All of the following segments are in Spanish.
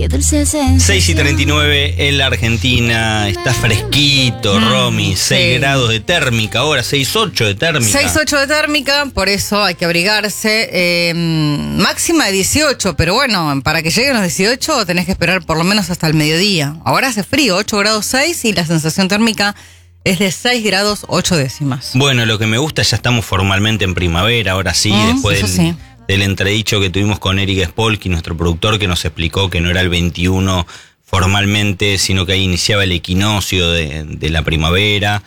Qué dulce sensación. 6:39 en la Argentina. Está fresquito, Romy. 6 grados de térmica ahora, 6,8 de térmica. 6,8 de térmica, por eso hay que abrigarse. Máxima de 18, pero bueno, para que lleguen los 18 tenés que esperar por lo menos hasta el mediodía. Ahora hace frío, 8 grados 6 y la sensación térmica es de 6 grados 8 décimas. Bueno, lo que me gusta, ya estamos formalmente en primavera, ahora sí, después del entredicho que tuvimos con Eric Spolky, nuestro productor, que nos explicó que no era el 21 formalmente, sino que ahí iniciaba el equinoccio de la primavera.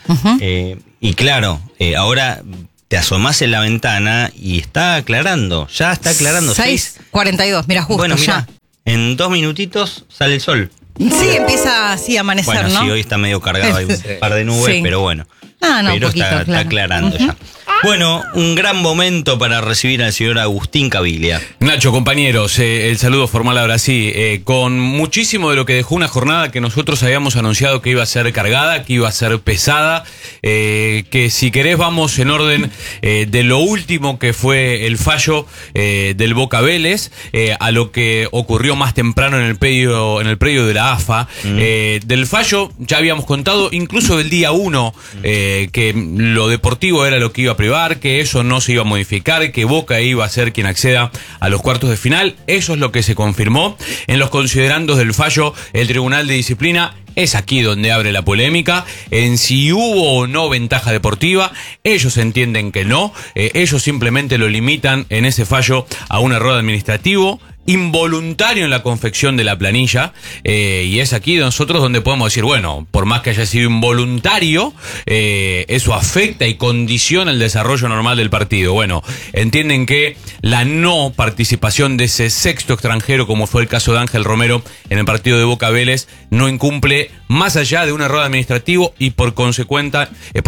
Y claro, ahora te asomás en la ventana y está aclarando, ya está aclarando. 6:42, mira, justo. Bueno, ya. En 2 minutitos sale el sol. Sí, empieza así a amanecer, bueno, ¿no? Sí, hoy está medio cargado, hay un par de nubes, pero bueno. Pero poquito, está aclarando ya. Bueno, un gran momento para recibir al señor Agustín Caviglia. Nacho, compañeros, el saludo formal ahora sí, con muchísimo de lo que dejó una jornada que nosotros habíamos anunciado que iba a ser cargada, que iba a ser pesada, que si querés vamos en orden de lo último que fue el fallo del Boca Vélez, a lo que ocurrió más temprano en el predio de la AFA. Del fallo ya habíamos contado, incluso del día 1, que lo deportivo era lo que iba a privar, que eso no se iba a modificar, que Boca iba a ser quien acceda a los cuartos de final. Eso es lo que se confirmó. En los considerandos del fallo, el Tribunal de Disciplina es aquí donde abre la polémica en si hubo o no ventaja deportiva. Ellos entienden que no. Ellos simplemente lo limitan en ese fallo a un error administrativo involuntario en la confección de la planilla, y es aquí nosotros donde podemos decir, bueno, por más que haya sido involuntario, eso afecta y condiciona el desarrollo normal del partido. Bueno, entienden que la no participación de ese sexto extranjero, como fue el caso de Ángel Romero en el partido de Boca Vélez, no incumple más allá de un error administrativo y por consecuencia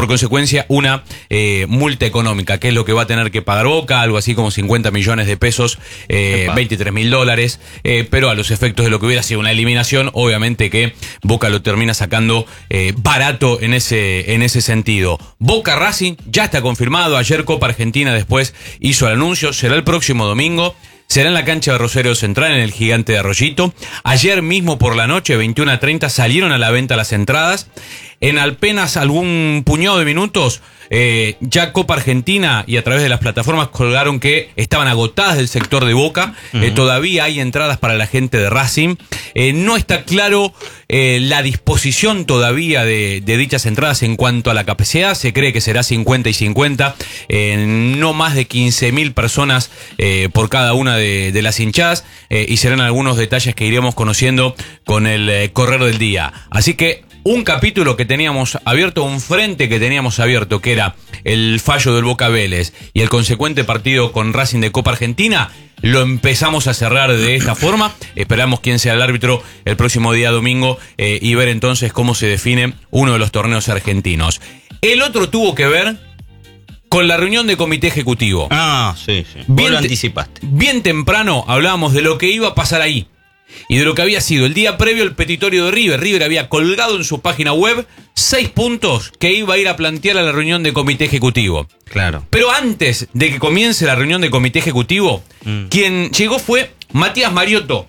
una multa económica, que es lo que va a tener que pagar Boca, algo así como 50 millones de pesos, 23.000 dólares, pero a los efectos de lo que hubiera sido una eliminación, obviamente que Boca lo termina sacando barato en ese sentido. Boca Racing ya está confirmado. Ayer Copa Argentina después hizo el anuncio, será el próximo domingo. Será en la cancha de Rosario Central, en el Gigante de Arroyito. Ayer mismo por la noche, 21:30, salieron a la venta las entradas. En apenas algún puñado de minutos, ya Copa Argentina y a través de las plataformas colgaron que estaban agotadas del sector de Boca. Todavía hay entradas para la gente de Racing. No está claro la disposición todavía de dichas entradas en cuanto a la capacidad. Se cree que será 50 y 50, no más de 15.000 personas por cada una de las hinchadas, y serán algunos detalles que iremos conociendo con el correr del día. Así que un capítulo que teníamos abierto, un frente que teníamos abierto, que era el fallo del Boca Vélez y el consecuente partido con Racing de Copa Argentina, lo empezamos a cerrar de esta forma. Esperamos quién sea el árbitro el próximo día domingo, y ver entonces cómo se define uno de los torneos argentinos. El otro tuvo que ver con la reunión de comité ejecutivo. Sí. Vos lo anticipaste. Bien temprano hablábamos de lo que iba a pasar ahí y de lo que había sido el día previo al petitorio de River. River había colgado en su página web 6 puntos que iba a ir a plantear a la reunión de comité ejecutivo. Claro. Pero antes de que comience la reunión de comité ejecutivo, quien llegó fue Matías Mariotto.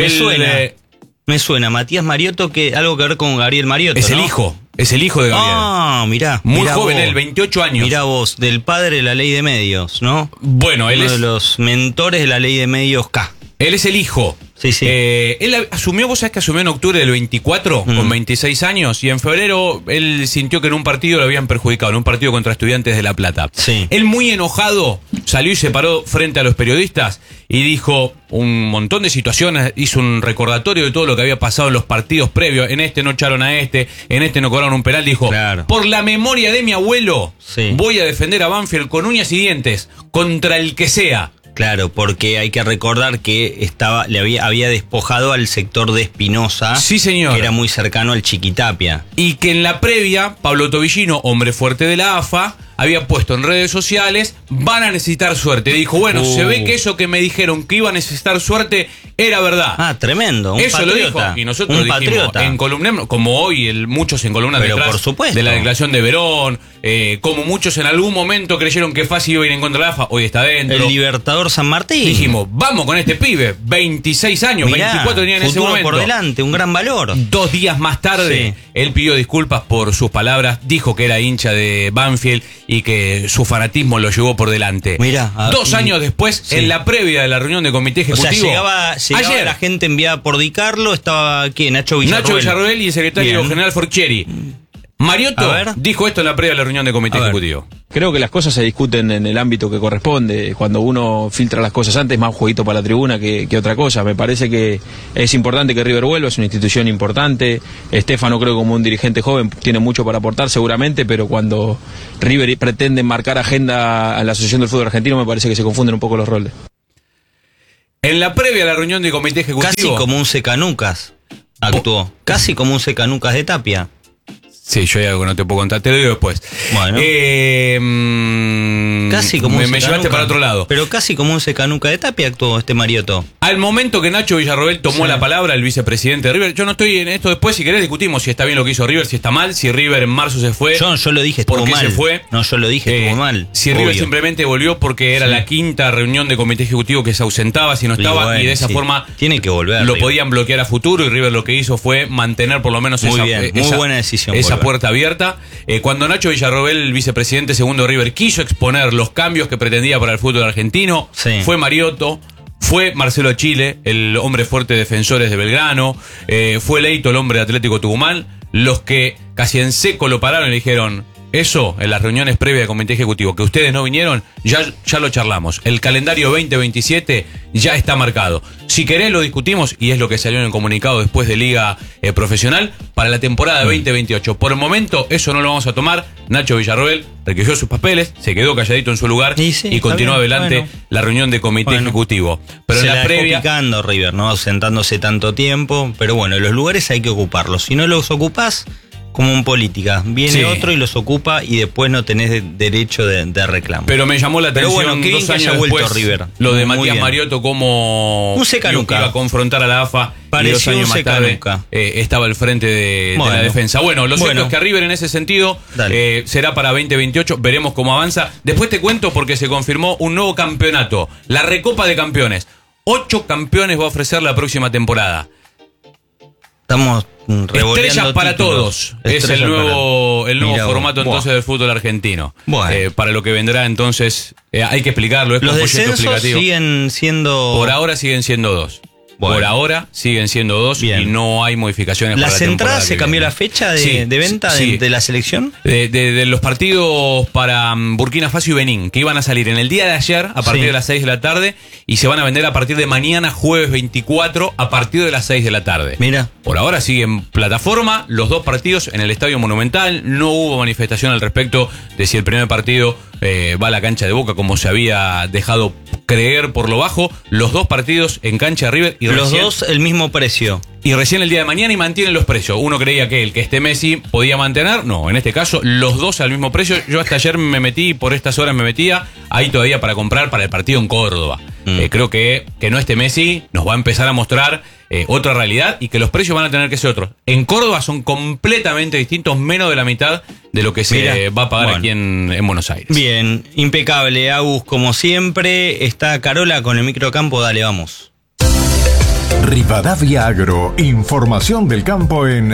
Me suena Matías Mariotto, que algo que ver con Gabriel Mariotto, Es ¿no? el hijo de Gabriel. Mirá. Muy mirá joven vos. él, 28 años. Mirá vos, del padre de la ley de medios, ¿no? Bueno, él Uno es de los mentores de la ley de medios K. Él es el hijo. Sí. Él asumió, vos sabés que asumió en octubre del 24, con 26 años, y en febrero él sintió que en un partido lo habían perjudicado, en un partido contra Estudiantes de La Plata. Sí. Él, muy enojado, salió y se paró frente a los periodistas y dijo un montón de situaciones, hizo un recordatorio de todo lo que había pasado en los partidos previos. En este no echaron a este, en este no cobraron un penal. Dijo, claro, por la memoria de mi abuelo, voy a defender a Banfield con uñas y dientes, contra el que sea. Claro, porque hay que recordar que había despojado al sector de Espinosa. Sí, señor. Que era muy cercano al Chiquitapia. Y que en la previa, Pablo Tobillino, hombre fuerte de la AFA, había puesto en redes sociales, van a necesitar suerte. Dijo, bueno, se ve que eso que me dijeron que iba a necesitar suerte era verdad. Ah, tremendo. Eso patriota, lo dijo. Y nosotros dijimos, en columna, como hoy muchos en columnas pero detrás por supuesto. de la declaración de Verón, como muchos en algún momento creyeron que Fassi iba a ir en contra de la AFA, hoy está dentro. El Libertador San Martín. Dijimos, vamos con este pibe, 26 años, mirá, 24 tenía en ese momento. Por delante, un gran valor. 2 días más tarde, él pidió disculpas por sus palabras, dijo que era hincha de Banfield y que su fanatismo lo llevó por delante. Mirá, 2 años después, en la previa de la reunión de comité ejecutivo. O sea, llegaba ayer la gente enviada por Di Carlo, estaba aquí, Nacho Villarroel y el secretario general Forchieri. Mariotto dijo esto en la previa de la reunión de comité ejecutivo. Creo que las cosas se discuten en el ámbito que corresponde. Cuando uno filtra las cosas antes, es más jueguito para la tribuna que otra cosa. Me parece que es importante que River vuelva, es una institución importante. Estefano, creo, como un dirigente joven, tiene mucho para aportar seguramente, pero cuando River pretende marcar agenda a la Asociación del Fútbol Argentino, me parece que se confunden un poco los roles. En la previa de la reunión de comité ejecutivo... Casi como un secanucas actuó. Casi como un secanucas de Tapia. Sí, yo hay algo que no te puedo contar, te lo digo después. Bueno. Casi como me llevaste para otro lado. Pero casi como un secanuca de Tapia actuó este Mariotto. Al momento que Nacho Villarroel tomó la palabra, el vicepresidente de River, yo no estoy en esto después, si querés discutimos si está bien lo que hizo River, si está mal, si River en marzo se fue. Yo lo dije, estuvo mal. Se fue. No, yo lo dije, estuvo mal. Si River simplemente volvió porque era la quinta reunión de comité ejecutivo que se ausentaba, si no estaba, y de esa forma tiene que volver. Lo podían bloquear a futuro, y River lo que hizo fue mantener por lo menos muy buena decisión. Esa puerta abierta. Cuando Nacho Villarroel, el vicepresidente segundo de River, quiso exponer los cambios que pretendía para el fútbol argentino, fue Mariotto, fue Marcelo Chile, el hombre fuerte de Defensores de Belgrano, fue Leito, el hombre de Atlético Tucumán, los que casi en seco lo pararon y le dijeron: eso, en las reuniones previas de comité ejecutivo, que ustedes no vinieron, ya lo charlamos. El calendario 2027 ya está marcado. Si querés lo discutimos, y es lo que salió en el comunicado después de Liga Profesional, para la temporada 2028. Por el momento, eso no lo vamos a tomar. Nacho Villarroel recogió sus papeles, se quedó calladito en su lugar y continuó adelante la reunión de comité ejecutivo. Pero se en la previa... picando River, ¿no? Ausentándose tanto tiempo. Pero bueno, los lugares hay que ocuparlos. Si no los ocupás, como en política, viene otro y los ocupa y después no tenés derecho de reclamo. Pero me llamó la atención 2 años después River. Lo de Matías Mariotto como un secanuca. Iba a confrontar a la AFA. Pareció y 2 años más tarde estaba al frente de la defensa. Bueno, lo cierto es que a River en ese sentido será para 2028, veremos cómo avanza. Después te cuento porque se confirmó un nuevo campeonato, la Recopa de Campeones. 8 campeones va a ofrecer la próxima temporada. Estamos Estrellas para todos. Es el nuevo formato entonces del fútbol argentino. Para lo que vendrá entonces, hay que explicarlo. Es los un folleto explicativo. Siguen siendo... Por ahora siguen siendo 2. Por ahora siguen siendo 2 y no hay modificaciones. ¿Las entradas se cambió la fecha de venta de la selección? De los partidos para Burkina Faso y Benín, que iban a salir en el día de ayer a partir de las 6 de la tarde y se van a vender a partir de mañana, jueves 24, a partir de las 6 de la tarde. Mira. Por ahora siguen plataforma, los 2 partidos en el Estadio Monumental. No hubo manifestación al respecto de si el primer partido va a la cancha de Boca, como se había dejado creer por lo bajo. Los 2 partidos en cancha de River y los 2 el mismo precio. Y recién el día de mañana y mantienen los precios. Uno creía que el que esté Messi podía mantener. No, en este caso los 2 al mismo precio. Yo hasta ayer me metí, por estas horas me metía ahí todavía para comprar para el partido en Córdoba. Creo que no esté Messi nos va a empezar a mostrar otra realidad y que los precios van a tener que ser otros. En Córdoba son completamente distintos, menos de la mitad de lo que se va a pagar aquí en Buenos Aires. Bien, impecable, Agus, como siempre. Está Carola con el microcampo, dale, vamos. Rivadavia Agro, información del campo en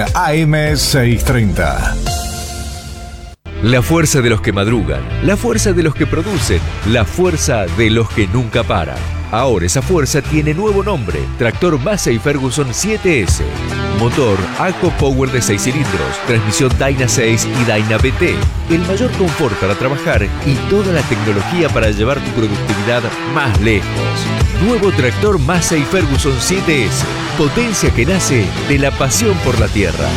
AM630. La fuerza de los que madrugan, la fuerza de los que producen, la fuerza de los que nunca paran. Ahora esa fuerza tiene nuevo nombre, Tractor Massey Ferguson 7S. Motor ACO Power de 6 cilindros, transmisión Dyna 6 y Dyna BT. El mayor confort para trabajar y toda la tecnología para llevar tu productividad más lejos. Nuevo Tractor Massey Ferguson 7S. Potencia que nace de la pasión por la tierra.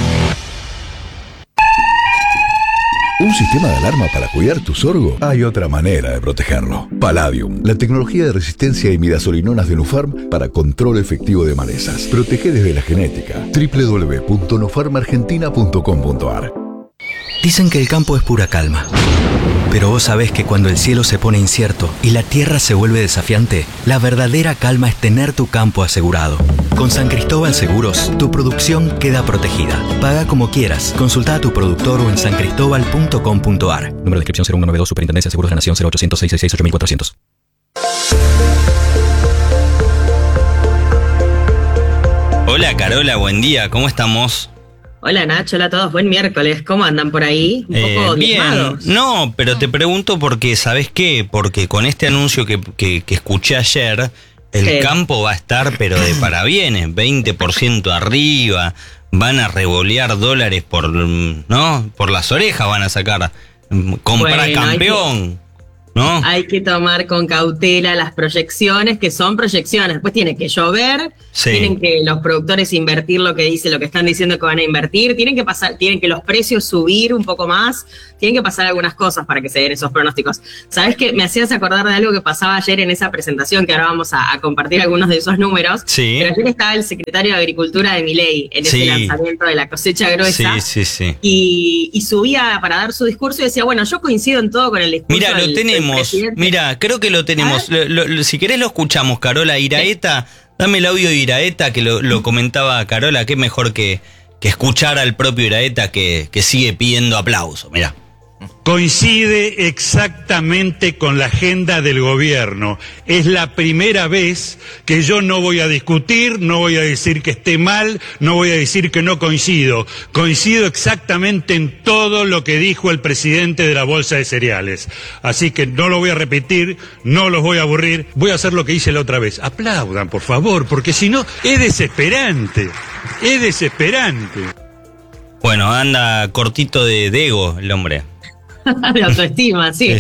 ¿Un sistema de alarma para cuidar tu sorgo? Hay otra manera de protegerlo. Palladium, la tecnología de resistencia a imidazolinonas de Nufarm para control efectivo de malezas. Protege desde la genética. www.nufarmargentina.com.ar. Dicen que el campo es pura calma. Pero vos sabés que cuando el cielo se pone incierto y la tierra se vuelve desafiante, la verdadera calma es tener tu campo asegurado. Con San Cristóbal Seguros, tu producción queda protegida. Paga como quieras. Consulta a tu productor o en sancristobal.com.ar. Número de inscripción 0192, Superintendencia de Seguros de la Nación 0800 666 8400. Hola Carola, buen día, ¿cómo estamos? Hola Nacho, hola a todos, buen miércoles, ¿cómo andan por ahí? Un poco bien, diezmados. no, pero te pregunto porque, ¿sabés qué? Porque con este anuncio que escuché ayer, el campo va a estar pero de parabienes, 20% arriba, van a revolear dólares por las orejas, van a sacar, comprar campeón. ¿No? Hay que tomar con cautela las proyecciones, que son proyecciones. Después tiene que llover, tienen que los productores invertir lo que están diciendo que van a invertir, tienen que los precios subir un poco más, tienen que pasar algunas cosas para que se den esos pronósticos. ¿Sabés qué? Me hacías acordar de algo que pasaba ayer en esa presentación, que ahora vamos a compartir algunos de esos números. Sí. Pero ayer estaba el secretario de Agricultura de Milei en ese lanzamiento de la cosecha gruesa. Sí. Y subía para dar su discurso y decía, bueno, yo coincido en todo con el discurso. Mira, lo tenemos. Mira, creo que lo tenemos. Si querés lo escuchamos, Carola. Iraeta, dame el audio de Iraeta que lo comentaba Carola. Qué mejor que escuchar al propio Iraeta que sigue pidiendo aplauso. Mirá. Coincide exactamente con la agenda del gobierno. Es la primera vez que yo no voy a discutir, no voy a decir que esté mal, no voy a decir que no coincido. Coincido exactamente en todo lo que dijo el presidente de la Bolsa de Cereales. Así que no lo voy a repetir, no los voy a aburrir. Voy a hacer lo que hice la otra vez. Aplaudan, por favor, porque si no, es desesperante. Es desesperante. Bueno, anda cortito de ego el hombre. De autoestima, sí.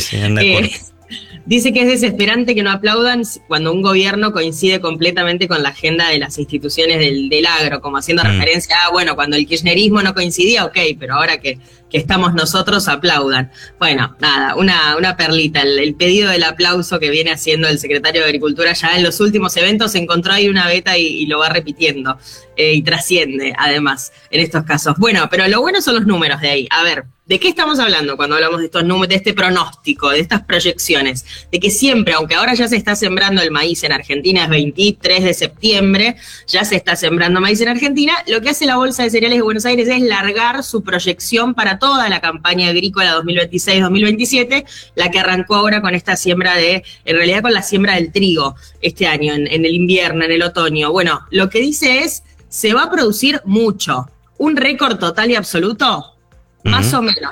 Dice que es desesperante que no aplaudan cuando un gobierno coincide completamente con la agenda de las instituciones del agro, como haciendo referencia a, bueno, cuando el kirchnerismo no coincidía, ok, pero ahora que estamos nosotros, aplaudan. Bueno, nada, una perlita, el pedido del aplauso que viene haciendo el secretario de Agricultura ya en los últimos eventos, encontró ahí una beta y lo va repitiendo, y trasciende, además, en estos casos. Bueno, pero lo bueno son los números de ahí. A ver, ¿de qué estamos hablando cuando hablamos de estos números, de este pronóstico, de estas proyecciones? De que siempre, aunque ahora ya se está sembrando el maíz en Argentina, es 23 de septiembre, ya se está sembrando maíz en Argentina, lo que hace la Bolsa de Cereales de Buenos Aires es largar su proyección para toda la campaña agrícola 2026-2027, la que arrancó ahora con esta siembra en realidad con la siembra del trigo este año, en el invierno, en el otoño. Bueno, lo que dice es, se va a producir mucho, un récord total y absoluto. Más o menos,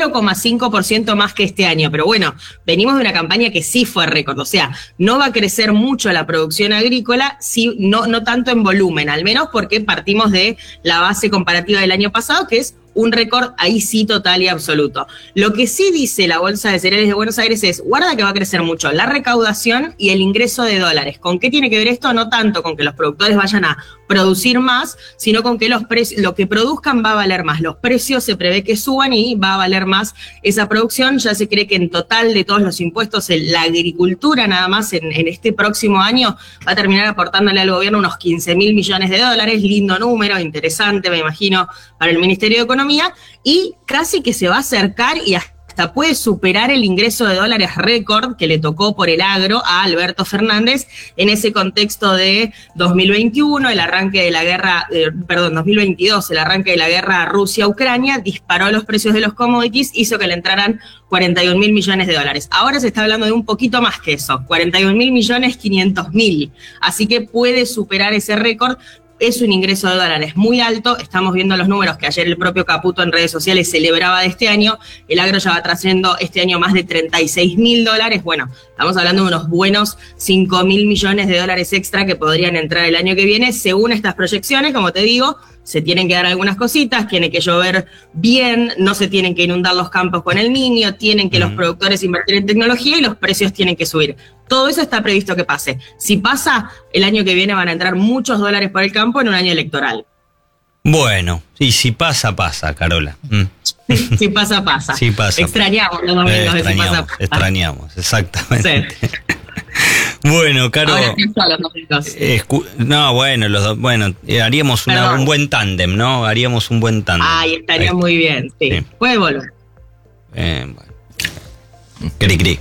0,5% más que este año. Pero bueno, venimos de una campaña que sí fue récord. O sea, no va a crecer mucho la producción agrícola, sí, no tanto en volumen, al menos porque partimos de la base comparativa del año pasado, que es un récord ahí sí total y absoluto. Lo que sí dice la Bolsa de Cereales de Buenos Aires es, guarda que va a crecer mucho la recaudación y el ingreso de dólares. ¿Con qué tiene que ver esto? No tanto con que los productores vayan a producir más, sino con que lo que produzcan va a valer más. Los precios se prevé que suban y va a valer más esa producción. Ya se cree que en total de todos los impuestos, la agricultura nada más en este próximo año va a terminar aportándole al gobierno unos 15.000 millones de dólares. Lindo número, interesante, me imagino, para el Ministerio de Economía. Y casi que se va a acercar y hasta puede superar el ingreso de dólares récord que le tocó por el agro a Alberto Fernández en ese contexto de 2021, el arranque de la guerra, 2022, el arranque de la guerra Rusia-Ucrania, disparó los precios de los commodities, hizo que le entraran 41.000 millones de dólares. Ahora se está hablando de un poquito más que eso, 41.500.000. Así que puede superar ese récord. Es un ingreso de dólares muy alto, estamos viendo los números que ayer el propio Caputo en redes sociales celebraba de este año, el agro ya va trayendo este año más de 36.000 dólares, bueno, estamos hablando de unos buenos 5.000 millones de dólares extra que podrían entrar el año que viene, según estas proyecciones, como te digo, se tienen que dar algunas cositas, tiene que llover bien, no se tienen que inundar los campos con el Niño, tienen que los productores invertir en tecnología y los precios tienen que subir. Todo eso está previsto que pase. Si pasa, el año que viene van a entrar muchos dólares por el campo en un año electoral. Bueno, y si pasa, pasa, Carola. Si pasa, pasa. Si pasa, extrañamos los domingos de si pasa, pasa. Extrañamos, exactamente. Sí. Bueno, Caro. Haríamos un buen tándem, ¿no? Haríamos un buen tándem. Estaría muy bien, sí. Puede volver. Bueno. Cri.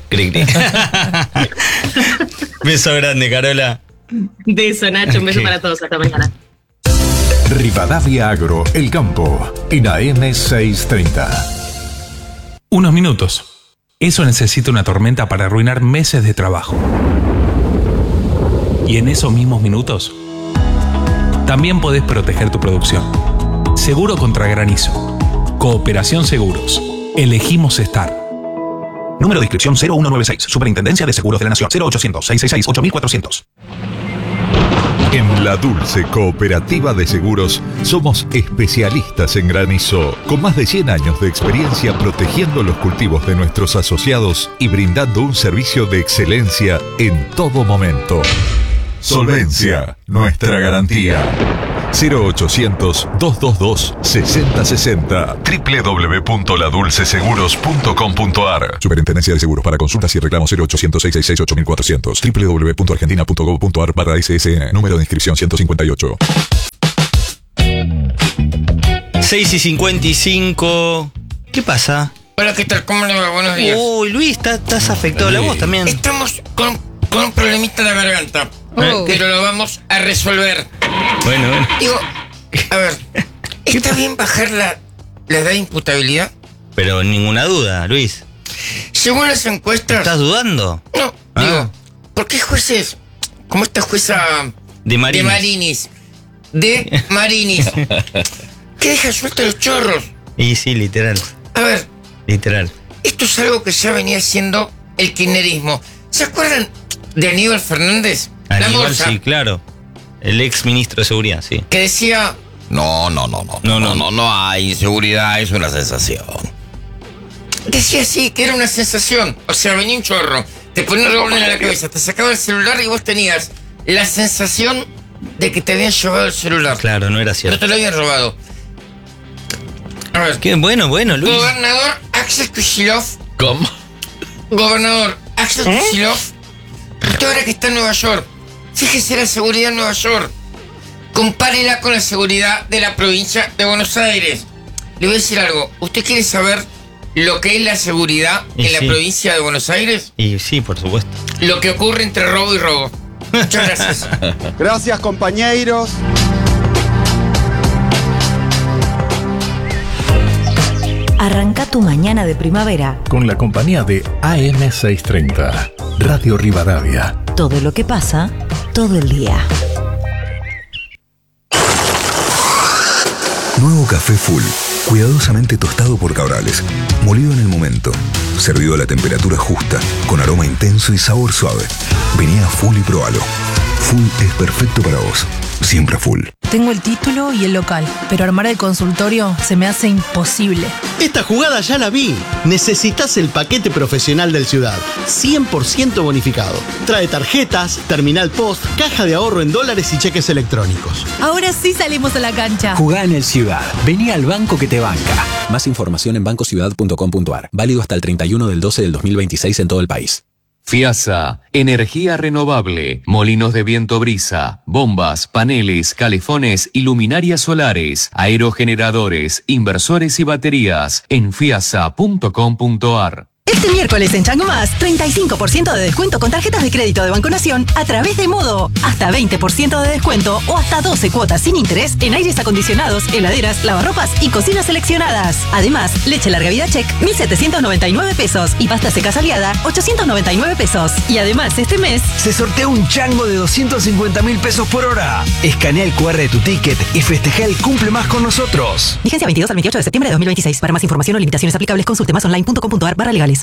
Beso grande, Carola. Beso, Nacho. Un beso para todos. Hasta mañana. Rivadavia Agro, El Campo, en AM630. Unos minutos. Eso necesita una tormenta para arruinar meses de trabajo. Y en esos mismos minutos, también podés proteger tu producción. Seguro contra granizo. Cooperación Seguros. Elegimos estar. Número de inscripción 0196. Superintendencia de Seguros de la Nación. 0800-666-8400. En La Dulce Cooperativa de Seguros somos especialistas en granizo, con más de 100 años de experiencia protegiendo los cultivos de nuestros asociados y brindando un servicio de excelencia en todo momento. Solvencia, nuestra garantía. 0800-222-6060. www.ladulceseguros.com.ar. Superintendencia de Seguros. Para consultas y reclamos 0800-666-8400. www.argentina.gov.ar/SSN. Número de inscripción 158. 6:55. ¿Qué pasa? Hola, ¿qué tal? ¿Cómo le va? Buenos días. Uy, Luis, estás afectado la voz también. Estamos con un problemita de la garganta. Pero lo vamos a resolver. Bueno. Digo, a ver, ¿está bien bajar la edad de imputabilidad? Pero ninguna duda, Luis. Según las encuestas... ¿Estás dudando? No, digo, ¿por qué jueces como esta jueza de Marinis, que deja sueltos los chorros? Y sí, literal. A ver, literal. Esto es algo que ya venía haciendo el kirchnerismo. ¿Se acuerdan de Aníbal Fernández? Aníbal, sí, claro. El ex ministro de Seguridad, sí. Que decía... No hay inseguridad, es una sensación. Decía así, que era una sensación. O sea, venía un chorro, te ponía un revólver en la cabeza, te sacaba el celular y vos tenías la sensación de que te habían llevado el celular. Claro, no era cierto. No te lo habían robado. A ver. Qué bueno, Luis. Gobernador Axel Kicillof. ¿Cómo? Gobernador Axel Kicillof. Usted ahora que está en Nueva York, fíjese la seguridad en Nueva York. Compárela con la seguridad de la provincia de Buenos Aires. Le voy a decir algo. ¿Usted quiere saber lo que es la seguridad en la provincia de Buenos Aires? Y sí, por supuesto. Lo que ocurre entre robo y robo. Muchas gracias. Gracias, compañeros. Arranca tu mañana de primavera con la compañía de AM630, Radio Rivadavia. Todo lo que pasa, todo el día. Nuevo café Full, cuidadosamente tostado por Cabrales, molido en el momento, servido a la temperatura justa, con aroma intenso y sabor suave. Vení a Full y probalo. Full es perfecto para vos, siempre Full. Tengo el título y el local, pero armar el consultorio se me hace imposible. Esta jugada ya la vi. Necesitas el paquete profesional del Ciudad, 100% bonificado. Trae tarjetas, terminal post, caja de ahorro en dólares y cheques electrónicos. Ahora sí salimos a la cancha. Jugá en el Ciudad. Vení al banco que te banca. Más información en bancociudad.com.ar. Válido hasta el 31/12/2026 en todo el país. FIASA, energía renovable, molinos de viento brisa, bombas, paneles, calefones y luminarias solares, aerogeneradores, inversores y baterías en fiasa.com.ar. Este miércoles en Chango Más, 35% de descuento con tarjetas de crédito de Banco Nación a través de Modo. Hasta 20% de descuento o hasta 12 cuotas sin interés en aires acondicionados, heladeras, lavarropas y cocinas seleccionadas. Además, leche larga vida check, 1.799 pesos y pasta seca Aliada, 899 pesos. Y además, este mes se sortea un chango de 250.000 pesos por hora. Escanea el QR de tu ticket y festeja el cumple más con nosotros. Vigencia 22 al 28 de septiembre de 2026. Para más información o limitaciones aplicables, consulte masonline.com.ar/legales.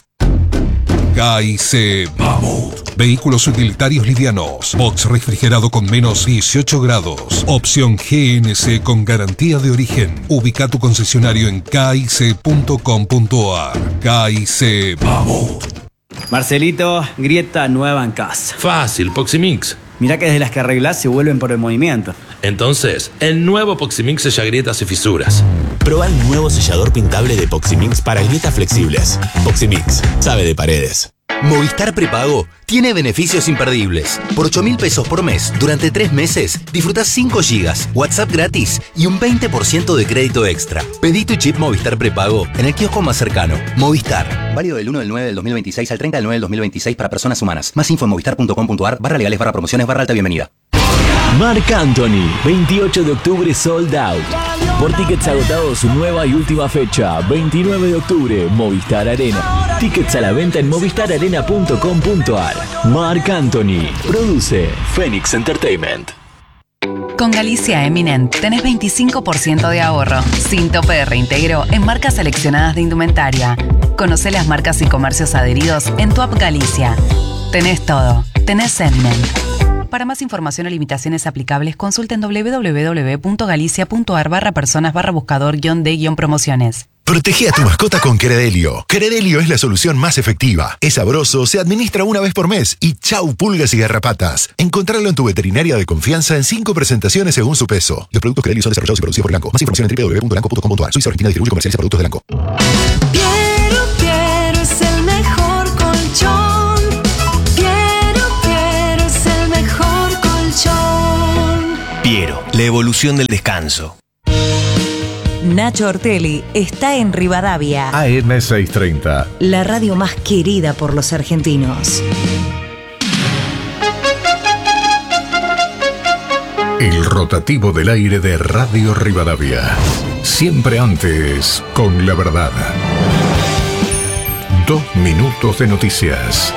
KIC Mamut. Vehículos utilitarios livianos. Box refrigerado con menos 18 grados. Opción GNC con garantía de origen. Ubica tu concesionario en kic.com.ar. KIC Mamut. Marcelito, grieta nueva en casa. Fácil, Poximix. Mirá que desde las que arreglás se vuelven por el movimiento. Entonces, el nuevo Poximix sella grietas y fisuras. Proba el nuevo sellador pintable de Poximix para grietas flexibles. Poximix, sabe de paredes. Movistar Prepago tiene beneficios imperdibles. Por 8.000 pesos por mes, durante 3 meses, disfrutás 5 gigas, WhatsApp gratis y un 20% de crédito extra. Pedí tu chip Movistar Prepago en el kiosco más cercano. Movistar. Válido del 1 del 9 del 2026 al 30 del 9 del 2026 para personas humanas. Más info en movistar.com.ar/legales/promociones/alta bienvenida. Marc Anthony, 28 de octubre sold out. Por tickets agotados, su nueva y última fecha, 29 de octubre, Movistar Arena. Tickets a la venta en movistararena.com.ar. Marc Anthony, produce Phoenix Entertainment. Con Galicia Eminent tenés 25% de ahorro, sin tope de reintegro en marcas seleccionadas de indumentaria. Conocé las marcas y comercios adheridos en tu app Galicia. Tenés todo, tenés Eminent. Para más información o limitaciones aplicables, consulten www.galicia.ar/personas/buscador-de-promociones. Protege a tu mascota con Credelio. Credelio es la solución más efectiva. Es sabroso, se administra una vez por mes y chau pulgas y garrapatas. Encontrarlo en tu veterinaria de confianza en 5 presentaciones según su peso. Los productos Credelio son desarrollados y producidos por Elanco. Más información en www.elanco.com.ar. Suiza Argentina distribuye y comercializa productos de Elanco. Piero es el mejor colchón. Piero es el mejor colchón. Piero, la evolución del descanso. Nacho Ortelli está en Rivadavia. AM630. La radio más querida por los argentinos. El rotativo del aire de Radio Rivadavia. Siempre antes, con la verdad. 2 minutos de noticias.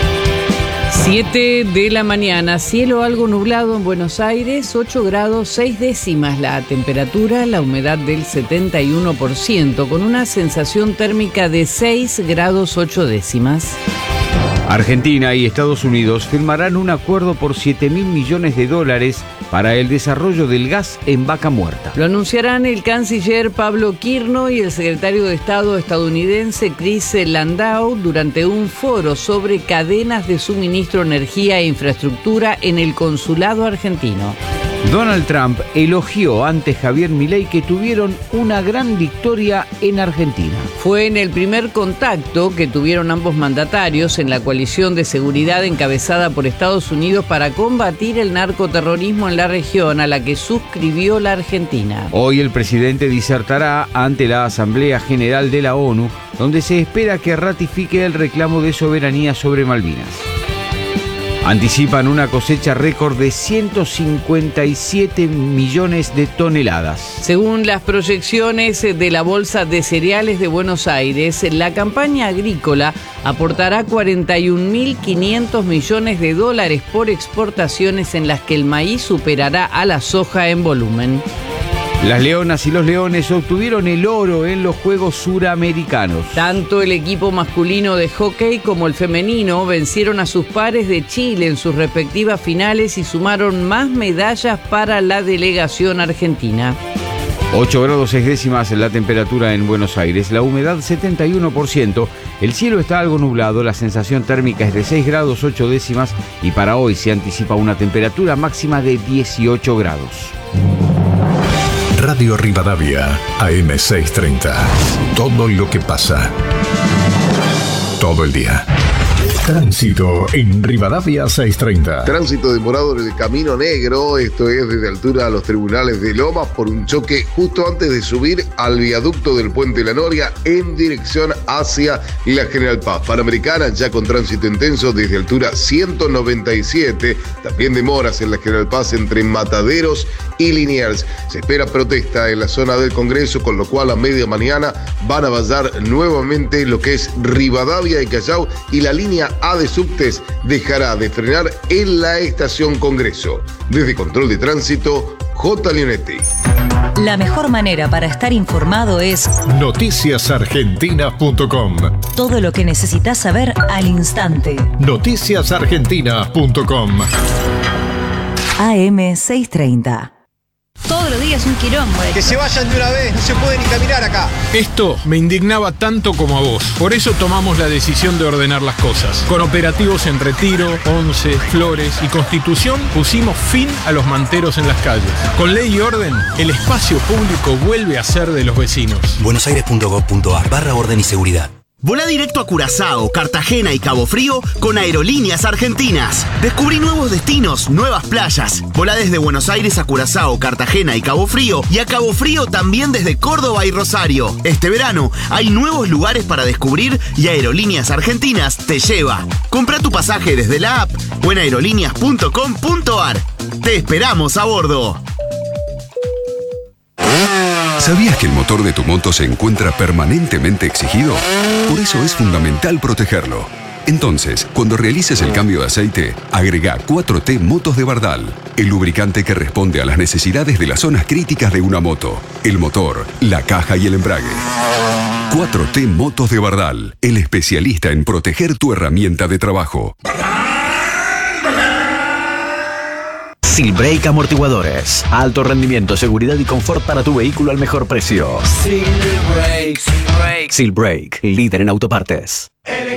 7 de la mañana, cielo algo nublado en Buenos Aires, 8 grados 6 décimas la temperatura, la humedad del 71%, con una sensación térmica de 6 grados 8 décimas. Argentina y Estados Unidos firmarán un acuerdo por $7.000 millones para el desarrollo del gas en Vaca Muerta. Lo anunciarán el canciller Pablo Quirno y el secretario de Estado estadounidense Chris Landau durante un foro sobre cadenas de suministro, energía e infraestructura en el consulado argentino. Donald Trump elogió ante Javier Milei que tuvieron una gran victoria en Argentina. Fue en el primer contacto que tuvieron ambos mandatarios en la coalición de seguridad encabezada por Estados Unidos para combatir el narcoterrorismo en la región, a la que suscribió la Argentina. Hoy el presidente disertará ante la Asamblea General de la ONU, donde se espera que ratifique el reclamo de soberanía sobre Malvinas. Anticipan una cosecha récord de 157 millones de toneladas. Según las proyecciones de la Bolsa de Cereales de Buenos Aires, la campaña agrícola aportará $41.500 millones por exportaciones, en las que el maíz superará a la soja en volumen. Las Leonas y los Leones obtuvieron el oro en los Juegos Suramericanos. Tanto el equipo masculino de hockey como el femenino vencieron a sus pares de Chile en sus respectivas finales y sumaron más medallas para la delegación argentina. 8 grados 6 décimas la temperatura en Buenos Aires, la humedad 71%, el cielo está algo nublado, la sensación térmica es de 6 grados 8 décimas y para hoy se anticipa una temperatura máxima de 18 grados. Radio Rivadavia, AM630. Todo lo que pasa. Todo el día. Tránsito en Rivadavia 630. Tránsito demorado en el Camino Negro, esto es desde altura a los tribunales de Lomas, por un choque justo antes de subir al viaducto del Puente La Noria en dirección hacia la General Paz. Panamericana ya con tránsito intenso desde altura 197, también demoras en la General Paz entre Mataderos y Liniers. Se espera protesta en la zona del Congreso, con lo cual a media mañana van a vallar nuevamente lo que es Rivadavia y Callao, y la línea A de subtes dejará de frenar en la estación Congreso. Desde Control de Tránsito, J. Leonetti. La mejor manera para estar informado es noticiasargentina.com. Todo lo que necesitas saber al instante. Noticiasargentina.com. AM630. Todos los días un quilombo. Que se vayan de una vez, no se puede ni caminar acá. Esto me indignaba tanto como a vos. Por eso tomamos la decisión de ordenar las cosas. Con operativos en Retiro, Once, Flores y Constitución pusimos fin a los manteros en las calles. Con ley y orden, el espacio público vuelve a ser de los vecinos. buenosaires.gov.ar/orden y seguridad. Volá directo a Curazao, Cartagena y Cabo Frío con Aerolíneas Argentinas. Descubrí nuevos destinos, nuevas playas. Volá desde Buenos Aires a Curazao, Cartagena y Cabo Frío, y a Cabo Frío también desde Córdoba y Rosario. Este verano hay nuevos lugares para descubrir y Aerolíneas Argentinas te lleva. Compra tu pasaje desde la app o en aerolíneas.com.ar. Te esperamos a bordo. ¿Sabías que el motor de tu moto se encuentra permanentemente exigido? Por eso es fundamental protegerlo. Entonces, cuando realices el cambio de aceite, agrega 4T Motos de Bardal, el lubricante que responde a las necesidades de las zonas críticas de una moto, el motor, la caja y el embrague. 4T Motos de Bardal, el especialista en proteger tu herramienta de trabajo. Silbrake Amortiguadores. Alto rendimiento, seguridad y confort para tu vehículo al mejor precio. Silbrake. Silbrake, líder en autopartes.